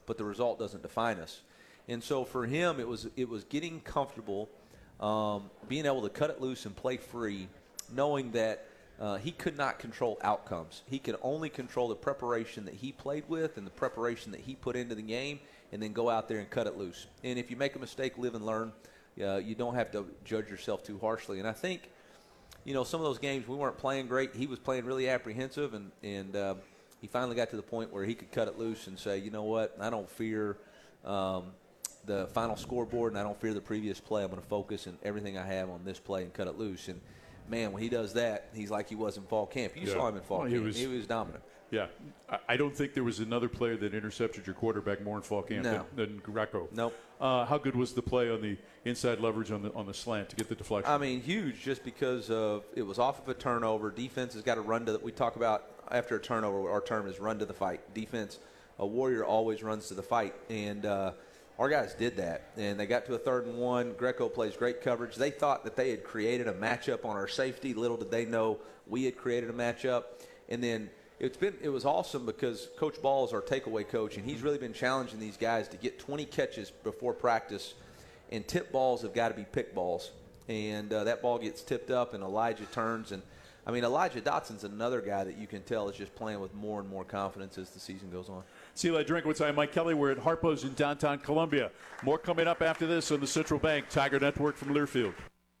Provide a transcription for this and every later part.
but the result doesn't define us. And so for him, it was getting comfortable, being able to cut it loose and play free, knowing that he could not control outcomes. He could only control the preparation that he played with and the preparation that he put into the game, and then go out there and cut it loose. And if you make a mistake, live and learn. You don't have to judge yourself too harshly. And I think, some of those games we weren't playing great. He was playing really apprehensive, and he finally got to the point where he could cut it loose and say, you know what, I don't fear the final scoreboard, and I don't fear the previous play. I'm going to focus and everything I have on this play and cut it loose. And, man, when he does that, he's like he was in fall camp. You saw him in fall camp. He was dominant. Yeah. I don't think there was another player that intercepted your quarterback more in fall camp than Greco. Nope. How good was the play on the inside leverage on the slant to get the deflection? I mean, huge, just because it was off of a turnover. Defense has got to run to – we talk about after a turnover, our term is run to the fight. Defense, a Warrior always runs to the fight. And our guys did that, and they got to a 3rd and 1. Greco plays great coverage. They thought that they had created a matchup on our safety. Little did they know we had created a matchup. And then it was awesome because Coach Ball is our takeaway coach, and he's really been challenging these guys to get 20 catches before practice, and tip balls have got to be pick balls. And that ball gets tipped up, and Elijah turns. And, I mean, Elijah Dotson's another guy that you can tell is just playing with more and more confidence as the season goes on. Eli Drinkwitz, I'm Mike Kelly. We're at Harpo's in downtown Columbia. More coming up after this on the Central Bank Tiger Network from Learfield.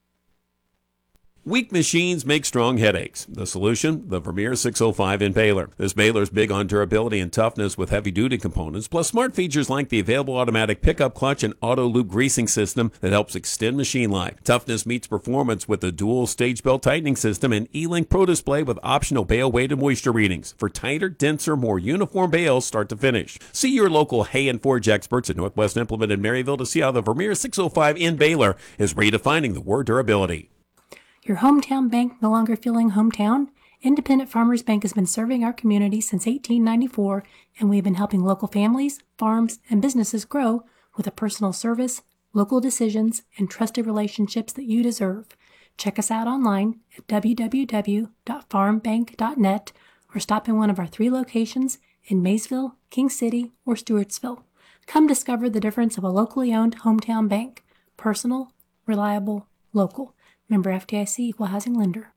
Weak machines make strong headaches. The solution? The Vermeer 605 in Baylor. This Baylor's big on durability and toughness with heavy-duty components, plus smart features like the available automatic pickup clutch and auto-loop greasing system that helps extend machine life. Toughness meets performance with the dual stage belt tightening system and E-Link Pro Display with optional bale weight and moisture readings for tighter, denser, more uniform bales start to finish. See your local Hay and Forge experts at Northwest Implement in Maryville to see how the Vermeer 605 in Baylor is redefining the word durability. Your hometown bank no longer feeling hometown? Independent Farmers Bank has been serving our community since 1894, and we've been helping local families, farms, and businesses grow with a personal service, local decisions, and trusted relationships that you deserve. Check us out online at www.farmbank.net or stop in one of our 3 locations in Maysville, King City, or Stewartsville. Come discover the difference of a locally owned hometown bank. Personal, reliable, local. Member FDIC, Equal Housing Lender.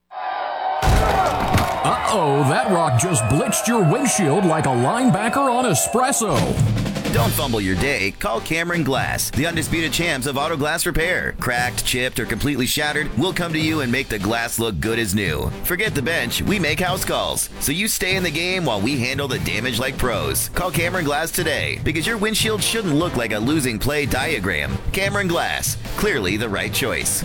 Uh-oh, that rock just blitzed your windshield like a linebacker on espresso. Don't fumble your day. Call Cameron Glass, the undisputed champs of auto glass repair. Cracked, chipped, or completely shattered, we'll come to you and make the glass look good as new. Forget the bench, we make house calls. So you stay in the game while we handle the damage like pros. Call Cameron Glass today, because your windshield shouldn't look like a losing play diagram. Cameron Glass, clearly the right choice.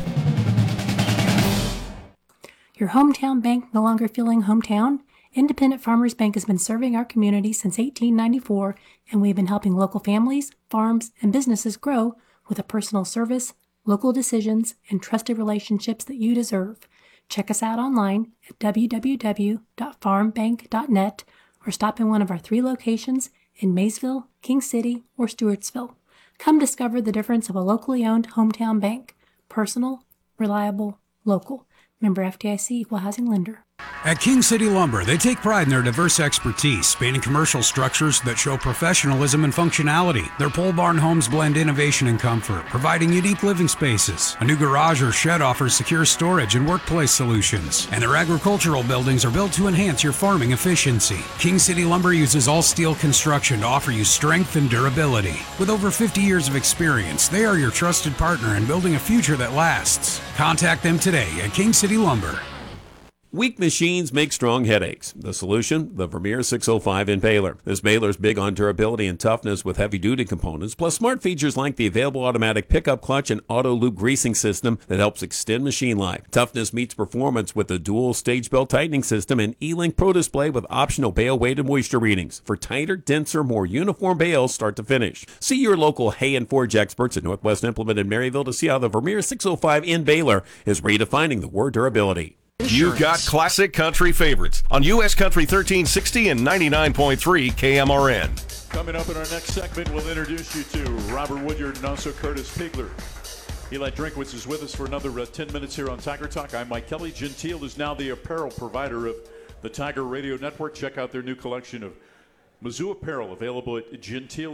Your hometown bank no longer feeling hometown? Independent Farmers Bank has been serving our community since 1894, and we've been helping local families, farms, and businesses grow with a personal service, local decisions, and trusted relationships that you deserve. Check us out online at www.farmbank.net or stop in one of our 3 locations in Maysville, King City, or Stewartsville. Come discover the difference of a locally owned hometown bank. Personal, reliable, local. Member FDIC, Equal Housing Lender. At King City Lumber, they take pride in their diverse expertise, spanning commercial structures that show professionalism and functionality. Their pole barn homes blend innovation and comfort, providing unique living spaces. A new garage or shed offers secure storage and workplace solutions. And their agricultural buildings are built to enhance your farming efficiency. King City Lumber uses all steel construction to offer you strength and durability. With over 50 years of experience, they are your trusted partner in building a future that lasts. Contact them today at King City Lumber. Weak machines make strong headaches. The solution? The Vermeer 605 in Baylor. This Baylor's big on durability and toughness with heavy-duty components, plus smart features like the available automatic pickup clutch and auto-loop greasing system that helps extend machine life. Toughness meets performance with the dual stage belt tightening system and E-Link Pro Display with optional bale weight and moisture readings for tighter, denser, more uniform bales start to finish. See your local Hay and Forge experts at Northwest Implement in Maryville to see how the Vermeer 605 in Baylor is redefining the word durability. You've got classic country favorites on U.S. Country 1360 and 99.3 KMRN. Coming up in our next segment, we'll introduce you to Robert Woodyard and also Curtis Pigler. Eli Drinkwitz is with us for another 10 minutes here on Tiger Talk. I'm Mike Kelly. Gentile is now the apparel provider of the Tiger Radio Network. Check out their new collection of Mizzou apparel available at Gentile.